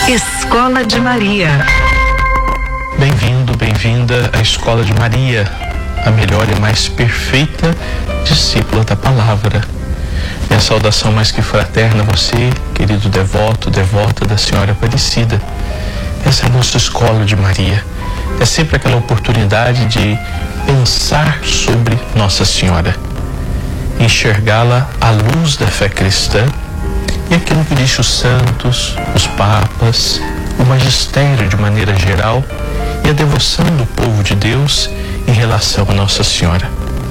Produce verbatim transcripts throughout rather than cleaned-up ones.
Escola de Maria. Bem-vindo, bem-vinda à Escola de Maria, a melhor e mais perfeita discípula da palavra. Minha saudação mais que fraterna a você, querido devoto, devota da Senhora Aparecida. Essa é a nossa Escola de Maria. É sempre aquela oportunidade de pensar sobre Nossa Senhora, enxergá-la à luz da fé cristã e aquilo que diz os santos, os papas, o magistério de maneira geral e a devoção do povo de Deus em relação a Nossa Senhora.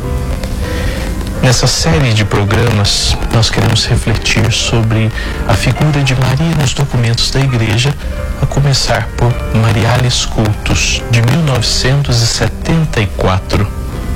Nessa série de programas, nós queremos refletir sobre a figura de Maria nos documentos da Igreja, a começar por Marialis Cultus, de mil novecentos e setenta e quatro.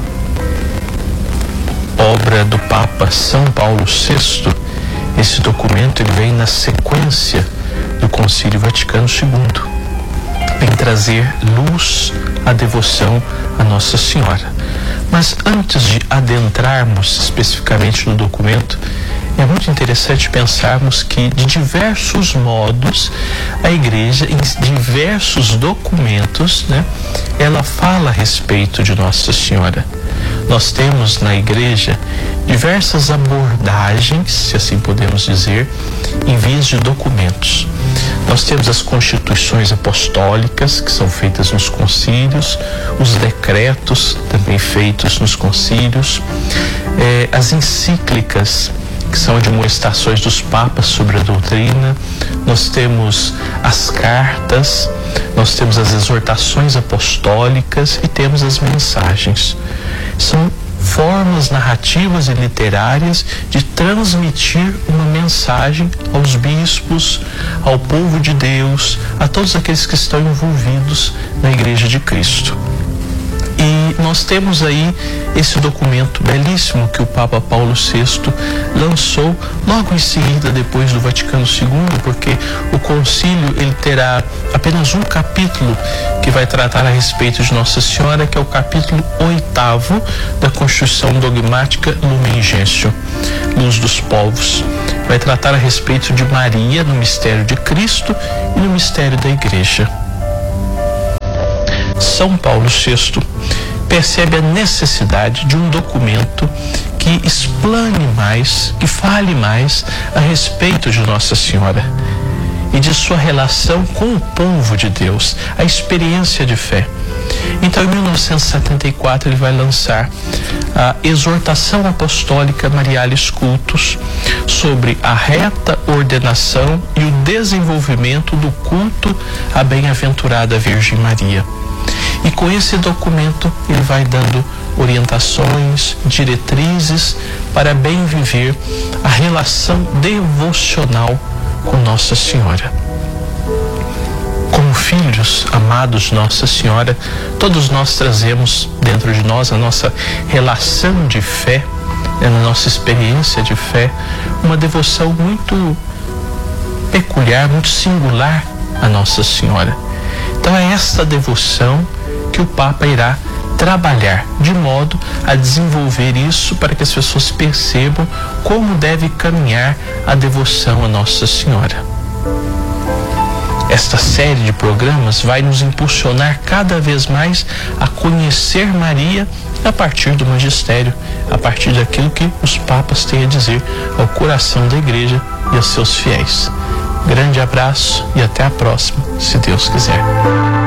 Obra do Papa São Paulo sexto, esse documento ele vem na sequência do Concílio Vaticano segundo. Vem trazer luz à devoção a Nossa Senhora. Mas antes de adentrarmos especificamente no documento, é muito interessante pensarmos que, de diversos modos, a Igreja, em diversos documentos, né, ela fala a respeito de Nossa Senhora. Nós temos na Igreja diversas abordagens, se assim podemos dizer, em vias de documentos. Nós temos as constituições apostólicas, que são feitas nos concílios, os decretos, também feitos nos concílios, eh, as encíclicas, que são admoestações dos papas sobre a doutrina. Nós temos as cartas, nós temos as exortações apostólicas e temos as mensagens. São formas narrativas e literárias de transmitir uma mensagem aos bispos, ao povo de Deus, a todos aqueles que estão envolvidos na Igreja de Cristo. E nós temos aí esse documento belíssimo que o Papa Paulo sexto lançou logo em seguida, depois do Vaticano segundo, porque o concílio ele terá apenas um capítulo que vai tratar a respeito de Nossa Senhora, que é o capítulo oitavo da Constituição Dogmática Lumen Gentium, Luz dos Povos. Vai tratar a respeito de Maria no mistério de Cristo e no mistério da Igreja. São Paulo sexto percebe a necessidade de um documento que explane mais, que fale mais a respeito de Nossa Senhora e de sua relação com o povo de Deus, a experiência de fé. Então, em mil novecentos e setenta e quatro, ele vai lançar a Exortação Apostólica Marialis Cultus sobre a reta ordenação e o desenvolvimento do culto à bem-aventurada Virgem Maria. E com esse documento ele vai dando orientações, diretrizes para bem viver a relação devocional com Nossa Senhora. Como filhos amados de Nossa Senhora, todos nós trazemos dentro de nós a nossa relação de fé, né, na nossa experiência de fé, uma devoção muito peculiar, muito singular a Nossa Senhora. Então é esta devoção que o Papa irá trabalhar de modo a desenvolver isso para que as pessoas percebam como deve caminhar a devoção a Nossa Senhora. Esta série de programas vai nos impulsionar cada vez mais a conhecer Maria a partir do magistério, a partir daquilo que os papas têm a dizer ao coração da Igreja e aos seus fiéis. Grande abraço e até a próxima, se Deus quiser.